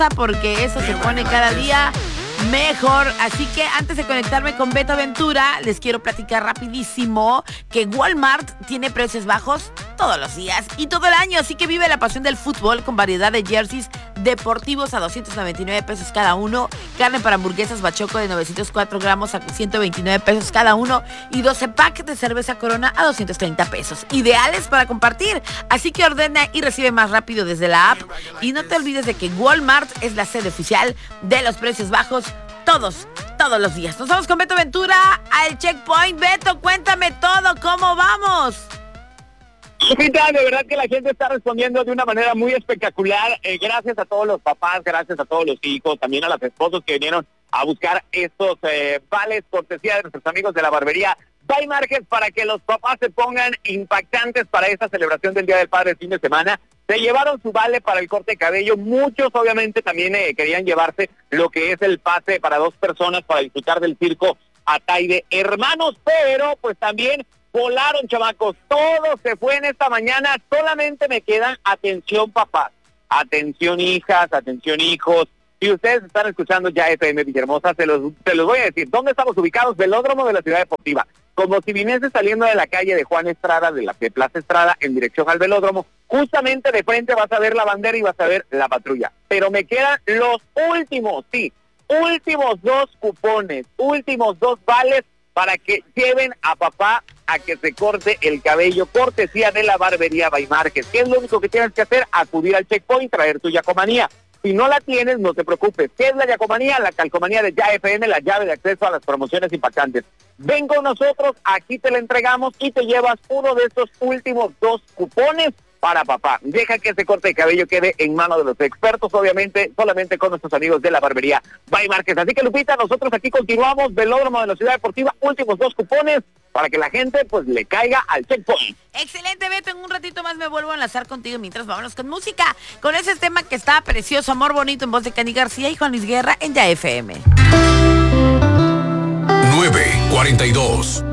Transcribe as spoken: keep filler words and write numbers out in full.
porque eso se pone cada día mejor. Así que antes de conectarme con Beto Aventura, les quiero platicar rapidísimo que Walmart tiene precios bajos todos los días y todo el año. Así que vive la pasión del fútbol con variedad de jerseys deportivos a doscientos noventa y nueve pesos cada uno, carne para hamburguesas Bachoco de novecientos cuatro gramos a ciento veintinueve pesos cada uno y doce packs de cerveza Corona a doscientos treinta pesos. Ideales para compartir. Así que ordena y recibe más rápido desde la app. Y no te olvides de que Walmart es la sede oficial de los precios bajos todos, todos los días. Nos vamos con Beto Ventura al Checkpoint. Beto, cuéntame todo, ¿cómo vamos? Lupita, de verdad que la gente está respondiendo de una manera muy espectacular. Eh, gracias a todos los papás, gracias a todos los hijos, también a los esposos que vinieron a buscar estos eh, vales cortesía de nuestros amigos de la barbería By Márquez para que los papás se pongan impactantes para esta celebración del Día del Padre el fin de semana. Se llevaron su vale para el corte de cabello. Muchos obviamente también eh, querían llevarse lo que es el pase para dos personas para disfrutar del circo Ataide Hermanos, pero pues también volaron, chamacos. Todo se fue en esta mañana. Solamente me quedan atención, papás. Atención, hijas. Atención, hijos. Si ustedes están escuchando ya F M Villahermosa, se los, se los voy a decir. ¿Dónde estamos ubicados? Velódromo de la Ciudad Deportiva. Como si viniese saliendo de la calle de Juan Estrada, de la de Plaza Estrada, en dirección al velódromo. Justamente de frente vas a ver la bandera y vas a ver la patrulla. Pero me quedan los últimos, sí, últimos dos cupones, últimos dos vales para que lleven a papá a que se corte el cabello, cortesía de la barbería By Márquez. ¿Qué es lo único que tienes que hacer? Acudir al Checkpoint, traer tu yacomanía. Si no la tienes, no te preocupes. ¿Qué es la yacomanía? La calcomanía de Ya F M, la llave de acceso a las promociones impactantes. Ven con nosotros, aquí te la entregamos y te llevas uno de estos últimos dos cupones para papá. Deja que ese corte de cabello quede en manos de los expertos, obviamente, solamente con nuestros amigos de la barbería By Márquez. Así que, Lupita, nosotros aquí continuamos, Velódromo de la Ciudad Deportiva, últimos dos cupones para que la gente, pues, le caiga al Checkpoint. Excelente, Beto. En un ratito más me vuelvo a enlazar contigo mientras vámonos con música. Con ese tema que está precioso, Amor Bonito, en voz de Cani García y Juan Luis Guerra en Ya F M. nueve cuarenta y dos